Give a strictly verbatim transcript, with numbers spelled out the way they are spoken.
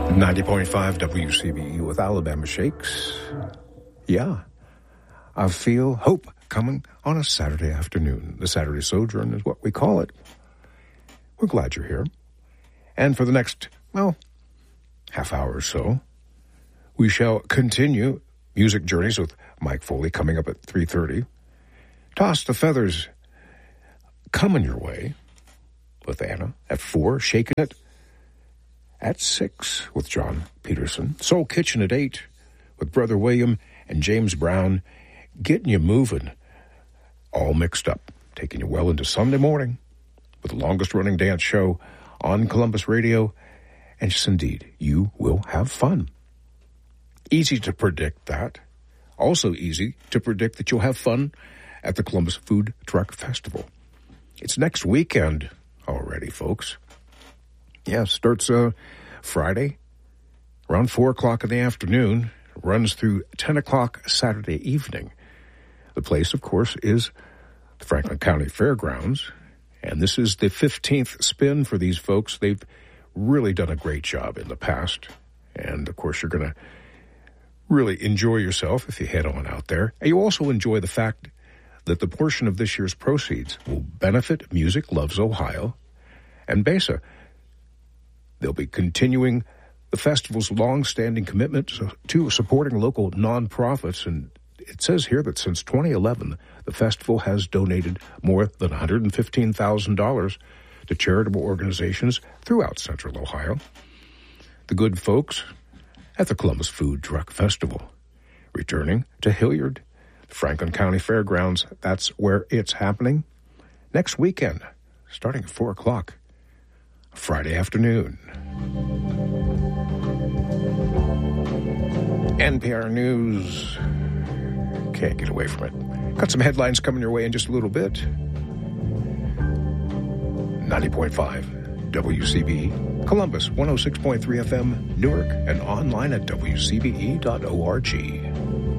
ninety point five W C B E with Alabama Shakes. Yeah, I feel hope coming on a Saturday afternoon. The Saturday Sojourn is what we call it. We're glad you're here. And for the next, well, half hour or so, we shall continue Music Journeys with Mike Foley coming up at three thirty. Toss the Feathers coming your way with Anna at four. Shaking It at six with John Peterson. Soul Kitchen at eight with Brother William and James Brown. Getting you moving, all mixed up. Taking you well into Sunday morning with the longest running dance show on Columbus Radio. And yes, indeed, you will have fun. Easy to predict that. Also easy to predict that you'll have fun at the Columbus Food Truck Festival. It's next weekend already, folks. Yeah, starts uh, Friday around four o'clock in the afternoon, runs through ten o'clock Saturday evening. The place, of course, is the Franklin County Fairgrounds, and this is the fifteenth spin for these folks. They've really done a great job in the past, and, of course, you're going to really enjoy yourself if you head on out there. And you also enjoy the fact that the portion of this year's proceeds will benefit Music Loves Ohio and BESA. They'll be continuing the festival's long-standing commitment to supporting local nonprofits, and it says here that since twenty eleven, the festival has donated more than one hundred fifteen thousand dollars to charitable organizations throughout Central Ohio. The good folks at the Columbus Food Truck Festival, returning to Hilliard, the Franklin County Fairgrounds. That's where it's happening next weekend, starting at four o'clock, Friday afternoon. N P R News. Can't get away from it. Got some headlines coming your way in just a little bit. ninety point five W C B E, Columbus, one oh six point three F M, Newark, and online at W C B E dot org.